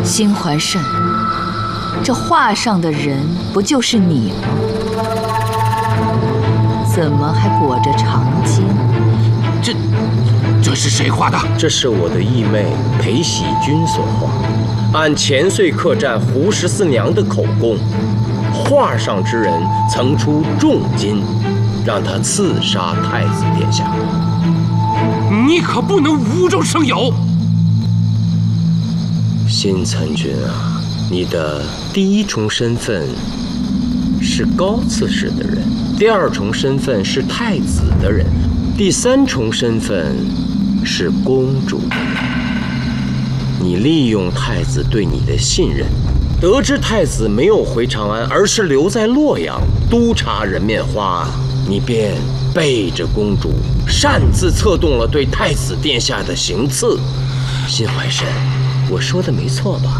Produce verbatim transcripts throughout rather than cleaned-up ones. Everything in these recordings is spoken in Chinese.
新怀慎，这画上的人不就是你吗？怎么还裹着长巾？ 这，这是谁画的？ 这是我的义妹裴喜君所画。按前岁客栈胡十四娘的口供，画上之人曾出重金，让他刺杀太子殿下。 你可不能无中生有！ 新参军啊，你的第一重身份是高刺史的人，第二重身份是太子的人，第三重身份是公主的人。你利用太子对你的信任，得知太子没有回长安，而是留在洛阳督察人面花，你便背着公主擅自策动了对太子殿下的行刺。新怀慎，我说的没错吧？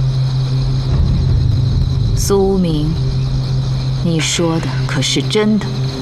苏明，你说的可是真的？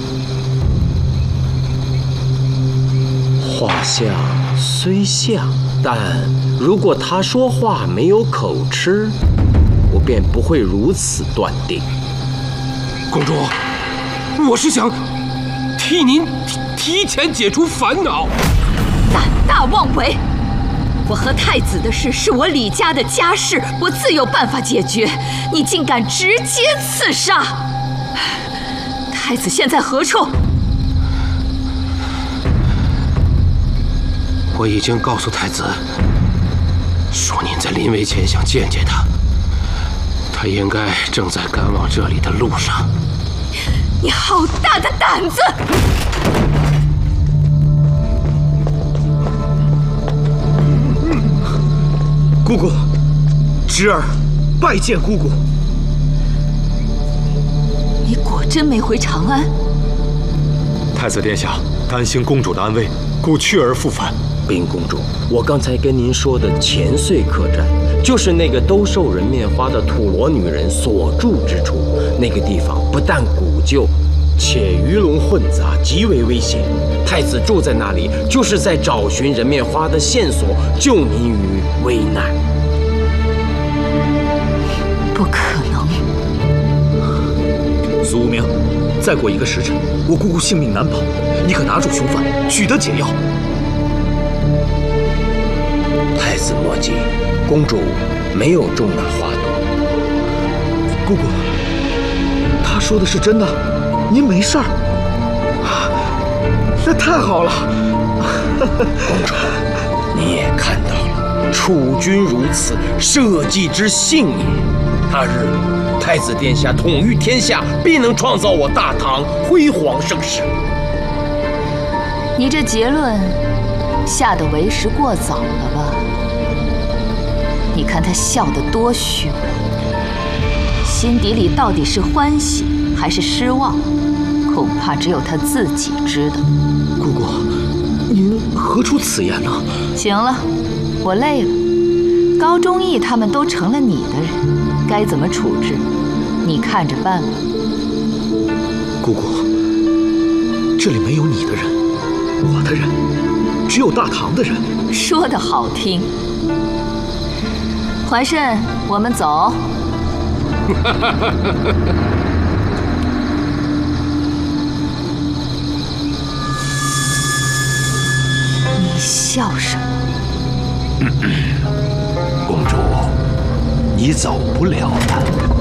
画像虽像，但如果他说话没有口吃，我便不会如此断定。 公主，我是想替您提提前解除烦恼。 胆大妄为！我和太子的事是我李家的家事，我自有办法解决。你竟敢直接刺杀！太子现在何处？ 我已经告诉太子，说您在临危前想见见他，他应该正在赶往这里的路上。 你好大的胆子！ 姑姑，侄儿拜见姑姑。 你果真没回长安？ 太子殿下担心公主的安危，故去而复返。 禀公主，我刚才跟您说的前岁客栈，就是那个兜售人面花的土罗女人所住之处。那个地方不但古旧，且鱼龙混杂，极为危险。太子住在那里，就是在找寻人面花的线索，救您于危难。 不可能！ 苏无名，再过一个时辰，我姑姑性命难保，你可拿住凶犯，取得解药。 太子莫急，公主没有中那花毒。 姑姑，她说的是真的，您没事儿啊？那太好了。 公主，你也看到了，楚君如此，社稷之幸也。他日太子殿下统御天下，必能创造我大唐辉煌盛世。 你这结论下得为时过早了吧？你看他笑得多虚伪，心底里到底是欢喜还是失望，恐怕只有他自己知道。 姑姑，您何出此言呢？ 行了，我累了。高忠义他们都成了你的人，该怎么处置，你看着办吧。 姑姑，这里没有你的人，我的人，只有大唐的人。 说得好听。怀慎，我们走。你笑什么？ 公主，你走不了了。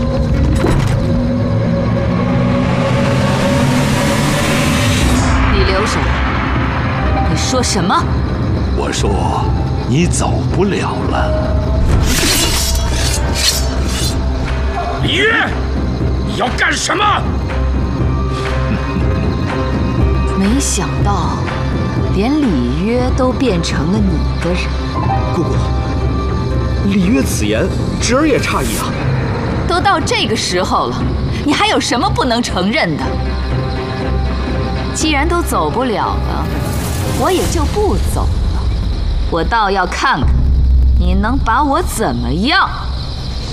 你留手！你说什么？ 我说你走不了了。 李约，你要干什么？ 没想到，连李约都变成了你的人。 姑姑，李约此言，侄儿也诧异啊。 都到这个时候了，你还有什么不能承认的？既然都走不了了，我也就不走了。我倒要看看，你能把我怎么样。